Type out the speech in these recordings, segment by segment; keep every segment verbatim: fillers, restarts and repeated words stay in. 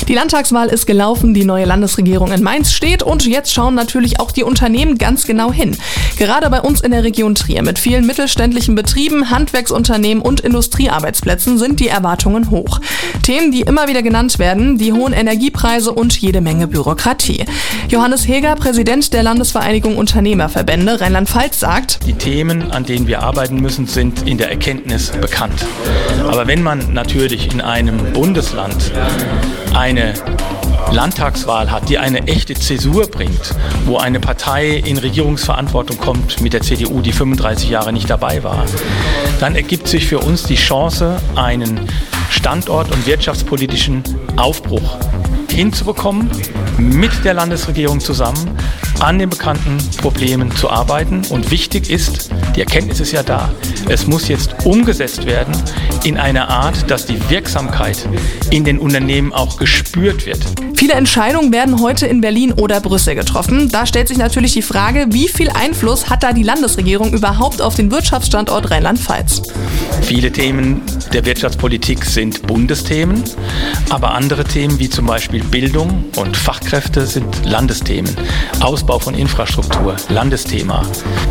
Die Landtagswahl ist gelaufen, die neue Landesregierung in Mainz steht und jetzt schauen natürlich auch die Unternehmen ganz genau hin. Gerade bei uns in der Region Trier mit vielen mittelständischen Betrieben, Handwerksunternehmen und Industriearbeitsplätzen sind die Erwartungen hoch. Themen, die immer wieder genannt werden, die hohen Energiepreise und jede Menge Bürokratie. Johannes Heger, Präsident der Landesvereinigung Unternehmerverbände Rheinland-Pfalz, sagt: Die Themen, an denen wir arbeiten müssen, sind in der Erkenntnis bekannt. Aber wenn man natürlich in einem Bundesland eine Landtagswahl hat, die eine echte Zäsur bringt, wo eine Partei in Regierungsverantwortung kommt mit der C D U, die fünfunddreißig Jahre nicht dabei war, dann ergibt sich für uns die Chance, einen Standort- und wirtschaftspolitischen Aufbruch hinzubekommen, mit der Landesregierung zusammen an den bekannten Problemen zu arbeiten. Und wichtig ist, die Erkenntnis ist ja da, es muss jetzt umgesetzt werden in einer Art, dass die Wirksamkeit in den Unternehmen auch gespürt wird. Viele Entscheidungen werden heute in Berlin oder Brüssel getroffen. Da stellt sich natürlich die Frage, wie viel Einfluss hat da die Landesregierung überhaupt auf den Wirtschaftsstandort Rheinland-Pfalz? Viele Themen der Wirtschaftspolitik sind Bundesthemen, aber andere Themen wie zum Beispiel Bildung und Fachkräfte sind Landesthemen. Ausbau von Infrastruktur, Landesthema.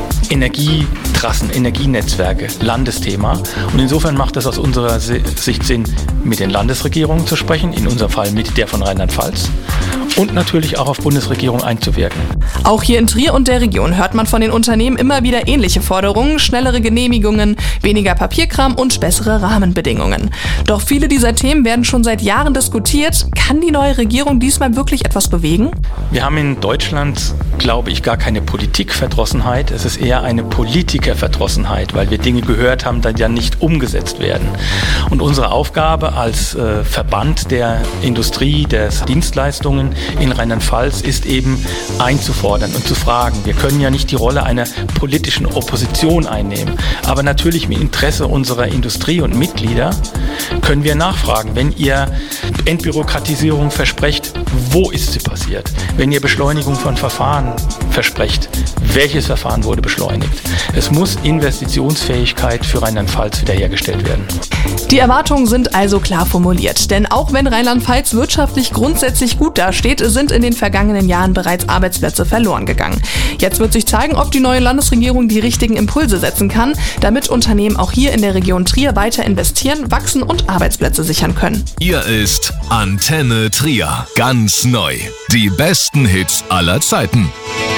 Energietrassen, Energienetzwerke, Landesthema. Und insofern macht es aus unserer Sicht Sinn, mit den Landesregierungen zu sprechen, in unserem Fall mit der von Rheinland-Pfalz, und natürlich auch auf Bundesregierung einzuwirken. Auch hier in Trier und der Region hört man von den Unternehmen immer wieder ähnliche Forderungen, schnellere Genehmigungen, weniger Papierkram und bessere Rahmenbedingungen. Doch viele dieser Themen werden schon seit Jahren diskutiert. Kann die neue Regierung diesmal wirklich etwas bewegen? Wir haben in Deutschland, glaube ich, gar keine Politikverdrossenheit. Es ist eher eine Politikerverdrossenheit, weil wir Dinge gehört haben, die dann nicht umgesetzt werden. Und unsere Aufgabe als äh, Verband der Industrie, der Dienstleistungen in Rheinland-Pfalz ist eben einzufordern und zu fragen. Wir können ja nicht die Rolle einer politischen Opposition einnehmen, aber natürlich im Interesse unserer Industrie und Mitglieder können wir nachfragen. Wenn ihr Entbürokratisierung versprecht, wo ist sie passiert? Wenn ihr Beschleunigung von Verfahren versprecht, welches Verfahren wurde beschleunigt? Es muss Investitionsfähigkeit für Rheinland-Pfalz wiederhergestellt werden. Die Erwartungen sind also klar formuliert, denn auch wenn Rheinland-Pfalz wirtschaftlich grundsätzlich gut dasteht, sind in den vergangenen Jahren bereits Arbeitsplätze verloren gegangen. Jetzt wird sich zeigen, ob die neue Landesregierung die richtigen Impulse setzen kann, damit Unternehmen auch hier in der Region Trier weiter investieren, wachsen und Arbeitsplätze sichern können. Hier ist Antenne Trier. Ganz neu. Die besten Hits aller Zeiten.